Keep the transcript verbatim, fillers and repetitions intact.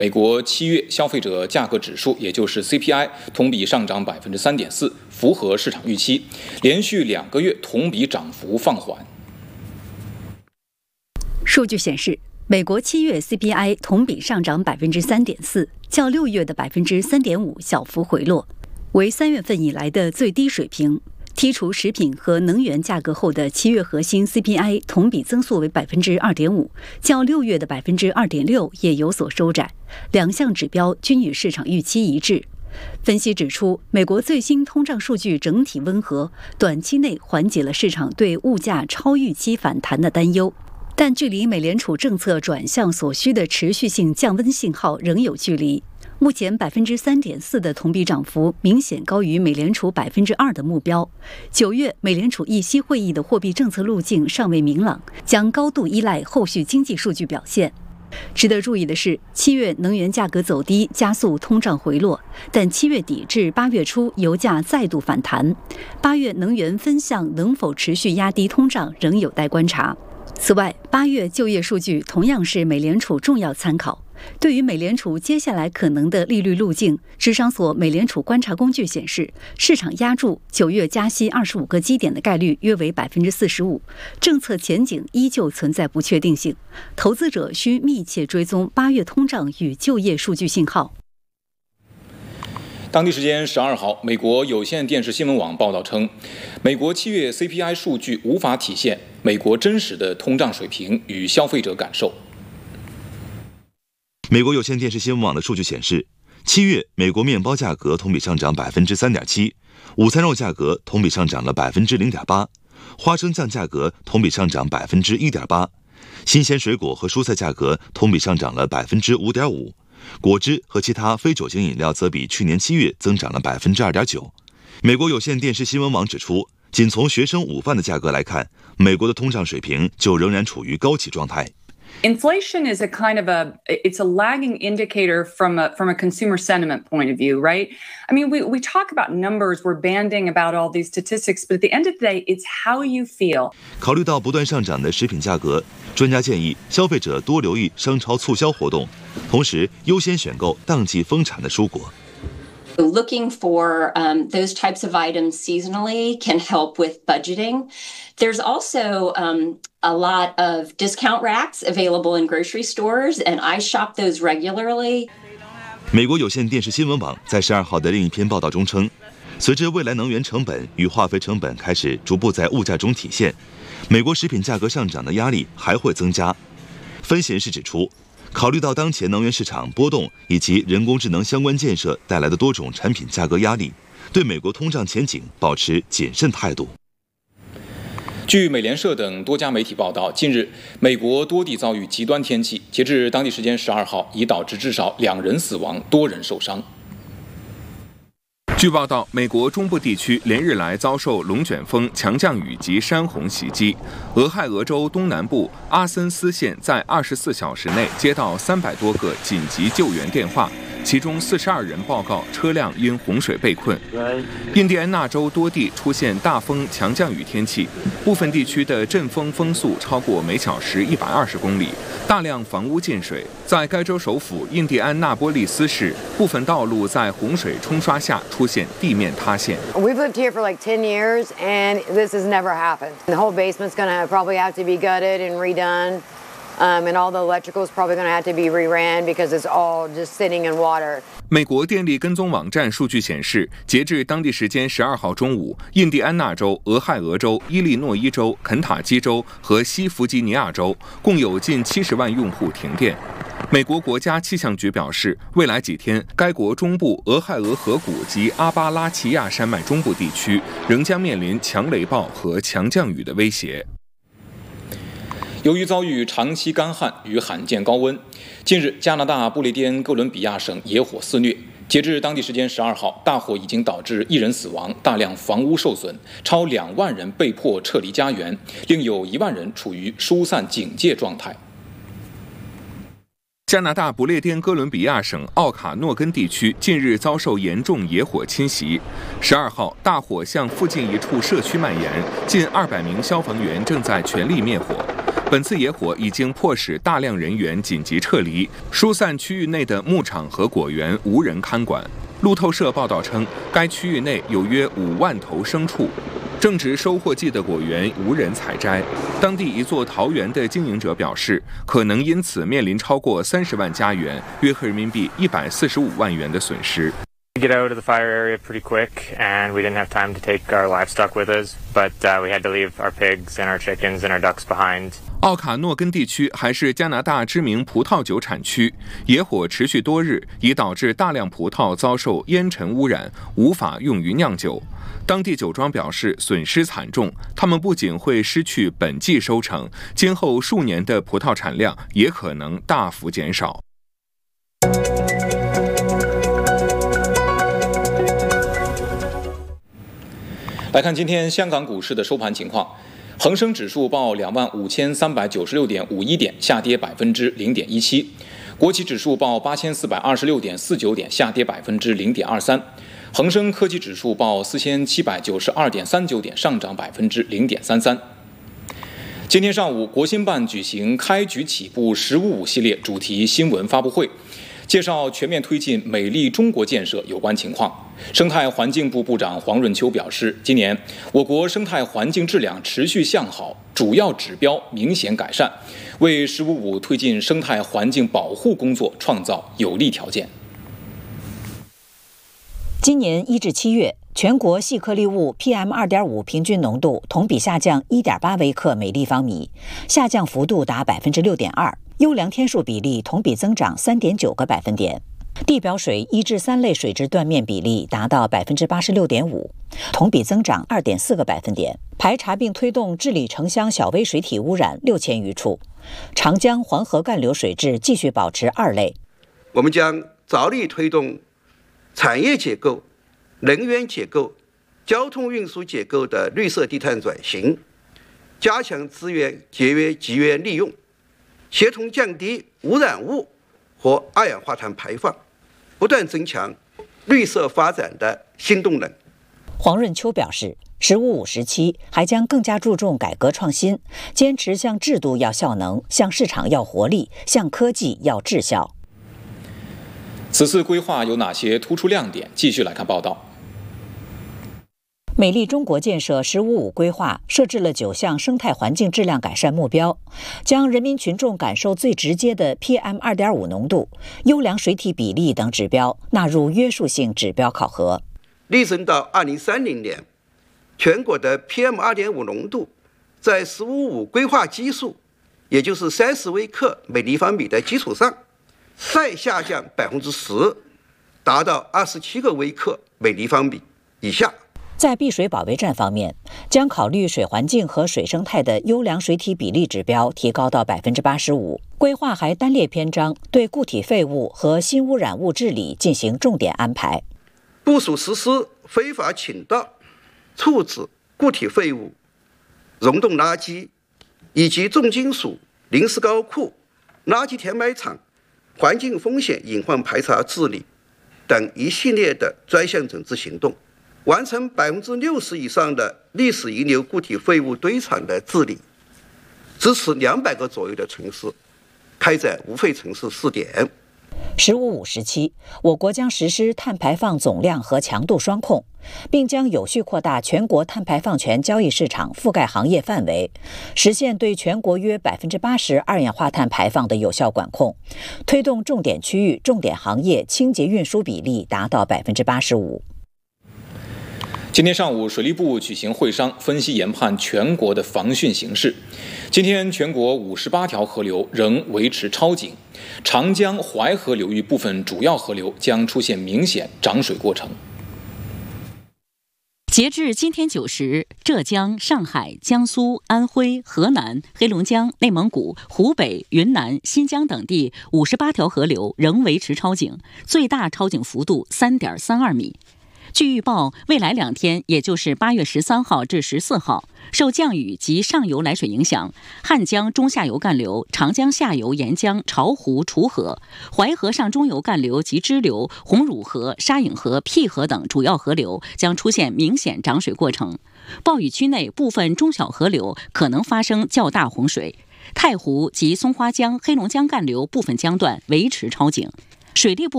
美国七月消费者价格指数，也就是 C P I， 同比上涨百分之三点四，符合市场预期，连续两个月同比涨幅放缓。 数据显示，美国七月 C P I 同比上涨百分之三点四，较六月的百分之三点五小幅回落，为三月份以来的最低水平。剔除食品和能源价格后的七月核心 C P I 同比增速为百分之二点五，较六月的百分之二点六也有所收窄，两项指标均与市场预期一致。分析指出，美国最新通胀数据整体温和，短期内缓解了市场对物价超预期反弹的担忧，但距离美联储政策转向所需的持续性降温信号仍有距离。目前百分之三点四的同比涨幅明显高于美联储百分之二的目标。九月美联储议息会议的货币政策路径尚未明朗，将高度依赖后续经济数据表现。值得注意的是，七月能源价格走低，加速通胀回落，但七月底至八月初油价再度反弹。八月能源分项能否持续压低通胀，仍有待观察。此外，八月就业数据同样是美联储重要参考。对于美联储接下来可能的利率路径，智商所美联储观察工具显示，市场压住九月加息二十五个基点的概率约为百分之四十五，政策前景依旧存在不确定性。投资者需密切追踪八月通胀与就业数据信号。 当地时间十二号，美国有线电视新闻网报道称，美国七月 C P I 数据无法体现美国真实的通胀水平与消费者感受。 美国有线电视新闻网的数据显示，七月美国面包价格同比上涨百分之三点七，午餐肉价格同比上涨了百分之零点八，花生酱价格同比上涨百分之一点八，新鲜水果和蔬菜价格同比上涨了百分之五点五，果汁和其他非酒精饮料则比去年七月增长了百分之二点九。美国有线电视新闻网指出，仅从学生午饭的价格来看，美国的通胀水平就仍然处于高企状态。 Inflation is a kind of a, it's a lagging indicator from a, from a consumer sentiment point of view, right? I mean, we, we talk about numbers, we're banding about all these statistics, but at the end of the day, it's how you feel. 考虑到不断上涨的食品价格，专家建议消费者多留意商超促销活动，同时优先选购当季丰产的蔬果。 Looking for um, those types of items seasonally can help with budgeting. There's also um, a lot of discount racks available in grocery stores, and I shop those regularly. 美国有线电视新闻网在十二号的另一篇报道中称，随着未来能源成本与化肥成本开始逐步在物价中体现，美国食品价格上涨的压力还会增加。分析人士指出，考虑到当前能源市场波动以及人工智能相关建设带来的多种产品价格压力，对美国通胀前景保持谨慎态度。 据美联社等多家媒体报道，近日美国多地遭遇极端天气，截至当地时间十二号，已导致至少两人死亡，多人受伤。 据报道，美国中部地区连日来遭受龙卷风、强降雨及山洪袭击。俄亥俄州东南部阿森斯县在二十四小时内接到三百多个紧急救援电话，其中四十二人报告车辆因洪水被困。印第安纳州多地出现大风、强降雨天气，部分地区的阵风风速超过每小时一百二十公里，大量房屋进水。在该州首府印第安纳波利斯市，部分道路在洪水冲刷下出现地面塌陷。 We've lived here for like ten years, and this has never happened. The whole basement's going to probably have to be gutted and redone, um, and all the electrical is probably going to have to be reran because it's all just sitting in water. 美国电力跟踪网站数据显示，截至当地时间十二号中午，印第安纳州、俄亥俄州、伊利诺伊州、肯塔基州和西弗吉尼亚州共有近七十万用户停电。美国国家气象局表示，未来几天，该国中部俄亥俄河谷及阿巴拉契亚山脉中部地区仍将面临强雷暴和强降雨的威胁。 由于遭遇长期干旱与罕见高温，近日加拿大不列颠哥伦比亚省野火肆虐。截至当地时间十二号，大火已经导致一人死亡，大量房屋受损，超两万人被迫撤离家园，另有一万人处于疏散警戒状态。 加拿大不列颠哥伦比亚省奥卡诺根地区近日遭受严重野火侵袭。十二号，大火向附近一处社区蔓延，近二百名消防员正在全力灭火。 本次野火已经迫使大量人员紧急撤离，疏散区域内的牧场和果园无人看管。路透社报道称，该区域内有约五万头牲畜，正值收获季的果园无人采摘。当地一座桃园的经营者表示，可能因此面临超过三十万家园，约合人民币一百四十五万元的损失。 We get out of the fire area pretty quick, and we didn't have time to take our livestock with us, but uh, we had to leave our pigs and our chickens and our ducks behind. 奥卡诺根地区还是加拿大知名葡萄酒产区，野火持续多日，已导致大量葡萄遭受烟尘污染，无法用于酿酒。当地酒庄表示损失惨重，他们不仅会失去本季收成，今后数年的葡萄产量也可能大幅减少。 来看今天香港股市的收盘情况，恒生指数报两万五千三百九十六点五一点，下跌百分之零点一七；国企指数报八千四百二十六点四九点，下跌百分之零点二三；恒生科技指数报四千七百九十二点三九点，上涨百分之零点三三。今天上午，国新办举行开局起步“十五五”系列主题新闻发布会，介绍全面推进美丽中国建设有关情况。生态环境部部长黄润秋表示，今年我国生态环境质量持续向好，主要指标明显改善，为“十五五”推进生态环境保护工作创造有利条件。 今年一至七月，全国细颗粒物 P M 二点五 平均浓度同比下降 一点八微克每立方米，下降幅度达 百分之六点二， 优良天数比例同比增长 三点九个百分点。地表水一至三类水质断面比例达到 百分之八十六点五， 同比增长 二点四个百分点。排查并推动治理城乡小微水体污染六千余处。长江、黄河干流水质继续保持二类。 我们将着力推动产业结构、能源结构、交通运输结构的绿色低碳转型，加强资源节约集约利用，协同降低污染物和二氧化碳排放，不断增强绿色发展的新动能。 黄润秋表示，十五五时期还将更加注重改革创新，坚持向制度要效能，向市场要活力，向科技要质效。 此次规划有哪些突出亮点？继续来看报道。 美丽中国建设“十五五”规划设置了九项生态环境质量改善目标，将人民群众感受最直接的 P M 二点五 浓度、优良水体比例等指标纳入约束性指标考核。 力争到二零三零年，全国的 P M 二点五 浓度在“十五五”规划基数，也就是三十微克每立方米的基础上，再下降百分之十，达到二十七个微克每立方米以下。 在碧水保卫战方面，将考虑水环境和水生态的优良水体比例指标提高到 百分之八十五。规划还单列篇章对固体废物和新污染物治理进行重点安排， 部署实施非法倾倒、处置固体废物、溶洞垃圾以及重金属临时高库、垃圾填埋场、环境风险隐患排查治理等一系列的专项整治行动，完成百分之六十以上的历史遗留固体废物堆场的治理，支持两百个左右的城市开展无废城市试点。 十五五时期，我国将实施碳排放总量和强度双控，并将有序扩大全国碳排放权交易市场覆盖行业范围，实现对全国约 百分之八十 二氧化碳排放的有效管控，推动重点区域、重点行业清洁运输比例达到 百分之八十五。 今天上午，水利部举行会商，分析研判全国的防汛形势。今天，全国五十八条河流仍维持超警，长江、淮河流域部分主要河流将出现明显涨水过程。 截至今天九时，浙江、上海、江苏、安徽、河南、黑龙江、内蒙古、湖北、云南、新疆等地五十八条河流仍维持超警，最大超警幅度 三点三二米。据预报，未来两天，也就是八月十三号至十四号，受降雨及上游来水影响，汉江中下游干流、长江下游沿江、巢湖、楚河、淮河上中游干流及支流、红乳河、沙影河、辟河等主要河流将出现明显涨水过程。暴雨区内部分中小河流可能发生较大洪水。 太湖及松花江、黑龙江干流部分江段维持超警。水利部